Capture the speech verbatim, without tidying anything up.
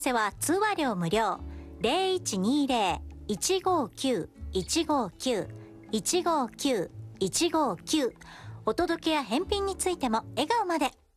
せは通話料無料 ゼロいちにゼロ いちごきゅう いちごきゅう いちごきゅう いちごきゅう。お届けや返品についても笑顔まで。